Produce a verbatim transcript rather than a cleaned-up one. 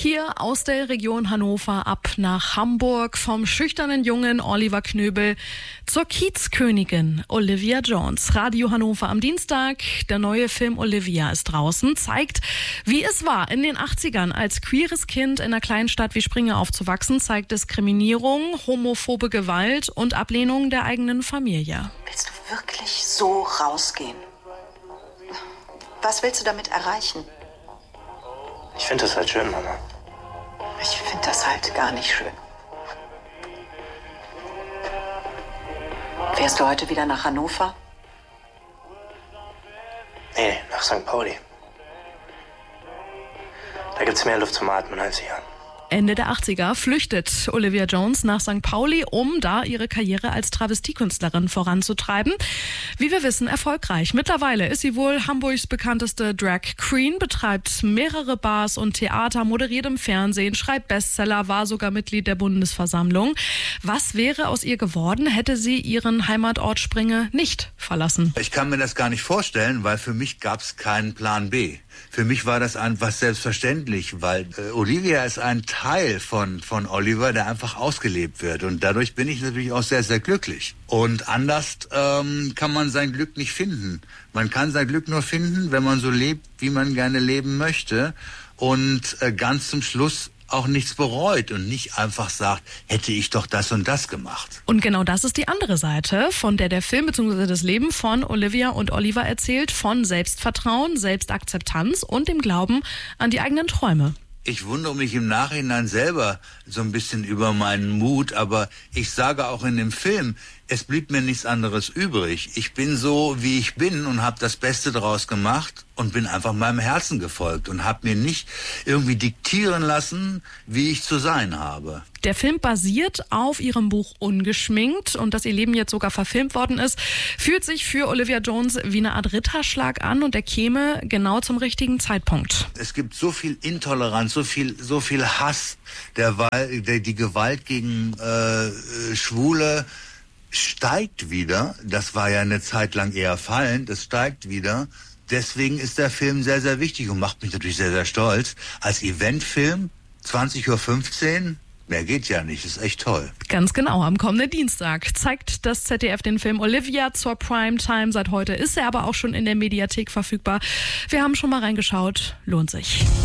Hier aus der Region Hannover ab nach Hamburg, vom schüchternen Jungen Oliver Knöbel zur Kiezkönigin Olivia Jones. Radio Hannover am Dienstag. Der neue Film Olivia ist draußen, zeigt, wie es war, in den achtzigern als queeres Kind in einer kleinen Stadt wie Springe aufzuwachsen, zeigt Diskriminierung, homophobe Gewalt und Ablehnung der eigenen Familie. Willst du wirklich so rausgehen? Was willst du damit erreichen? Ich finde das halt schön, Mama. Ich finde das halt gar nicht schön. Fährst du heute wieder nach Hannover? Nee, nach Sankt Pauli. Da gibt's mehr Luft zum Atmen als hier. Ende der achtziger flüchtet Olivia Jones nach Sankt Pauli, um da ihre Karriere als Travestiekünstlerin voranzutreiben. Wie wir wissen, erfolgreich. Mittlerweile ist sie wohl Hamburgs bekannteste Drag Queen, betreibt mehrere Bars und Theater, moderiert im Fernsehen, schreibt Bestseller, war sogar Mitglied der Bundesversammlung. Was wäre aus ihr geworden, hätte sie ihren Heimatort Springe nicht verlassen? Ich kann mir das gar nicht vorstellen, weil für mich gab es keinen Plan B. Für mich war das einfach selbstverständlich, weil äh, Olivia ist ein Teil von, von Oliver, der einfach ausgelebt wird. Und dadurch bin ich natürlich auch sehr, sehr glücklich. Und anders ähm, kann man sein Glück nicht finden. Man kann sein Glück nur finden, wenn man so lebt, wie man gerne leben möchte. Und äh, ganz zum Schluss auch nichts bereut und nicht einfach sagt, hätte ich doch das und das gemacht. Und genau das ist die andere Seite, von der der Film bzw. das Leben von Olivia und Oliver erzählt, von Selbstvertrauen, Selbstakzeptanz und dem Glauben an die eigenen Träume. Ich wundere mich im Nachhinein selber so ein bisschen über meinen Mut, aber ich sage auch in dem Film, es blieb mir nichts anderes übrig. Ich bin so, wie ich bin und habe das Beste daraus gemacht und bin einfach meinem Herzen gefolgt und habe mir nicht irgendwie diktieren lassen, wie ich zu sein habe. Der Film basiert auf ihrem Buch Ungeschminkt, und dass ihr Leben jetzt sogar verfilmt worden ist, fühlt sich für Olivia Jones wie eine Art Ritterschlag an, und er käme genau zum richtigen Zeitpunkt. Es gibt so viel Intoleranz, so viel, so viel Hass, der, der die Gewalt gegen äh, Schwule steigt wieder. Das war ja eine Zeit lang eher fallend, es steigt wieder. Deswegen ist der Film sehr, sehr wichtig und macht mich natürlich sehr, sehr stolz. Als Eventfilm, zwanzig Uhr fünfzehn, mehr geht ja nicht, ist echt toll. Ganz genau, am kommenden Dienstag zeigt das Z D F den Film Olivia zur Primetime. Seit heute ist er aber auch schon in der Mediathek verfügbar. Wir haben schon mal reingeschaut, lohnt sich.